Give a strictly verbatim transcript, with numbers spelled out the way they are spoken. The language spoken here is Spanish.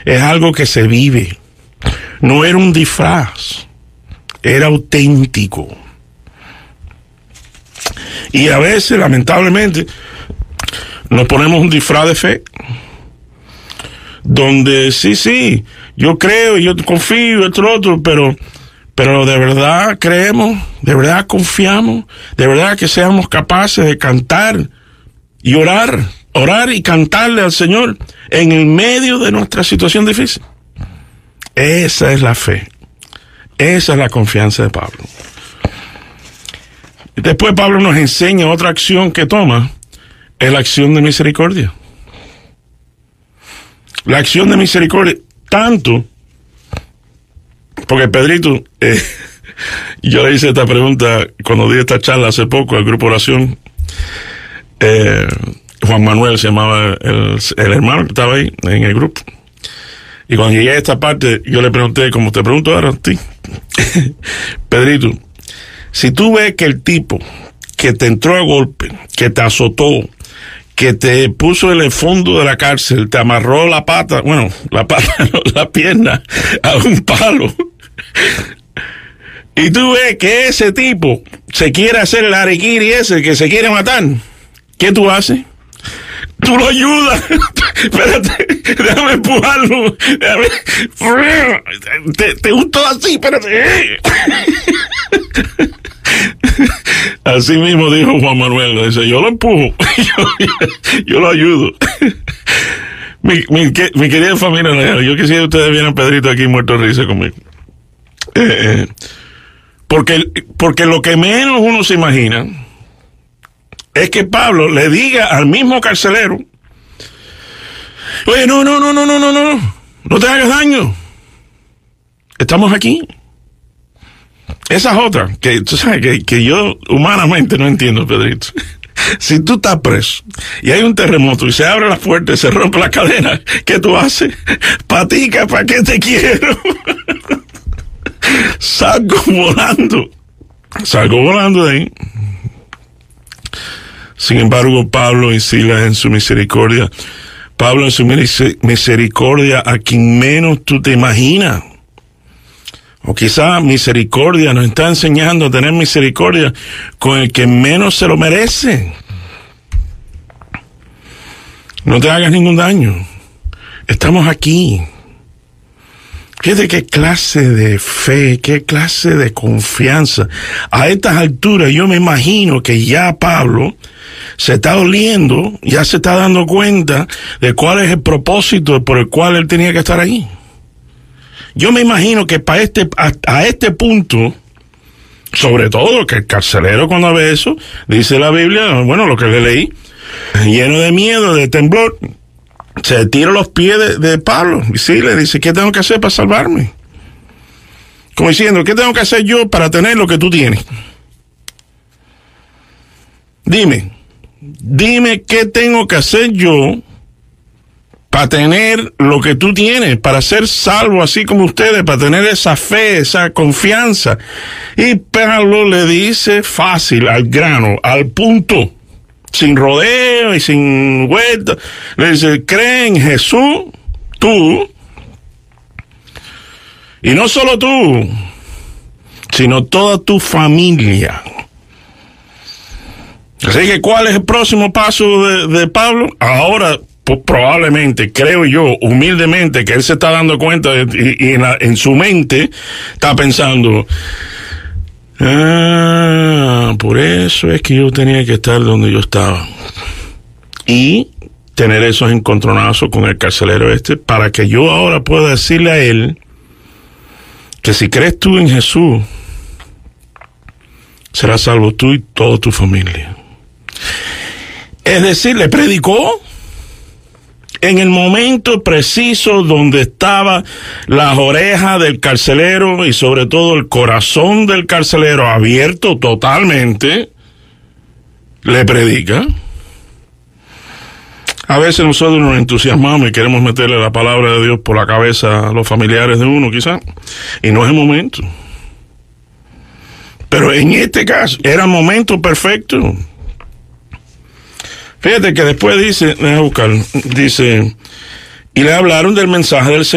es algo que se vive. No era un disfraz, era auténtico. Y a veces, lamentablemente, nos ponemos un disfraz de fe, donde sí, sí, yo creo, yo confío, esto, lo otro, pero, pero de verdad creemos, de verdad confiamos, de verdad que seamos capaces de cantar y orar, orar y cantarle al Señor en el medio de nuestra situación difícil. Esa es la fe, esa es la confianza de Pablo. Después Pablo nos enseña otra acción que toma, es la acción de misericordia. La acción de misericordia, tanto, porque Pedrito, eh, yo le hice esta pregunta cuando di esta charla hace poco al grupo Oración, eh, Juan Manuel se llamaba el, el hermano que estaba ahí en el grupo, y cuando llegué a esta parte, yo le pregunté, como te pregunto ahora a ti, Pedrito, si tú ves que el tipo que te entró a golpe, que te azotó, que te puso en el fondo de la cárcel, te amarró la pata, bueno, la pata, no, la pierna, a un palo, y tú ves que ese tipo se quiere hacer el ariquiri ese, que se quiere matar, ¿qué tú haces? Tú lo ayudas. Espérate, déjame empujarlo. Déjame. Te, te gustó así, espérate. Así mismo dijo Juan Manuel. Dice, yo lo empujo. yo, yo lo ayudo. mi, mi, mi querida familia, yo quisiera que ustedes vieran a Pedrito aquí muerto de risa conmigo. Eh, eh, porque, porque lo que menos uno se imagina es que Pablo le diga al mismo carcelero, oye, no, no, no, no, no, no, no, no te hagas daño. Estamos aquí. Esa es otra, que tú sabes que, que yo humanamente no entiendo, Pedrito. Si tú estás preso y hay un terremoto y se abre la puerta y se rompe la cadena, ¿qué tú haces? Patica, ¿para qué te quiero? Salgo volando. Salgo volando de ahí. Sin embargo, Pablo y Silas en su misericordia, Pablo en su misericordia a quien menos tú te imaginas. O quizá misericordia nos está enseñando a tener misericordia con el que menos se lo merece. No te hagas ningún daño. Estamos aquí. Fíjate qué clase de fe, qué clase de confianza. A estas alturas yo me imagino que ya Pablo se está doliendo, ya se está dando cuenta de cuál es el propósito por el cual él tenía que estar ahí. Yo me imagino que para este, a, a este punto, sobre todo que el carcelero cuando ve eso, dice la Biblia, bueno, lo que le leí, lleno de miedo, de temblor, se tira los pies de, de Pablo y sí, le dice, ¿qué tengo que hacer para salvarme? Como diciendo, ¿qué tengo que hacer yo para tener lo que tú tienes? Dime, dime qué tengo que hacer yo para tener lo que tú tienes, para ser salvo así como ustedes, para tener esa fe, esa confianza. Y Pablo le dice fácil, al grano, al punto, sin rodeo y sin vuelta. Le dice, cree en Jesús, tú, y no solo tú, sino toda tu familia. Así que, ¿cuál es el próximo paso de, de Pablo? Ahora, probablemente, creo yo, humildemente, que él se está dando cuenta y, y en, la, en su mente está pensando, ah, por eso es que yo tenía que estar donde yo estaba. Y tener esos encontronazos con el carcelero este, para que yo ahora pueda decirle a él que si crees tú en Jesús, serás salvo tú y toda tu familia. Es decir, le predicó en el momento preciso donde estaba las orejas del carcelero y sobre todo el corazón del carcelero abierto totalmente, le predica. A veces nosotros nos entusiasmamos y queremos meterle la palabra de Dios por la cabeza a los familiares de uno, quizás, y no es el momento. Pero en este caso, era el momento perfecto. Fíjate que después dice, déjame buscar, dice, y le hablaron del mensaje del Señor.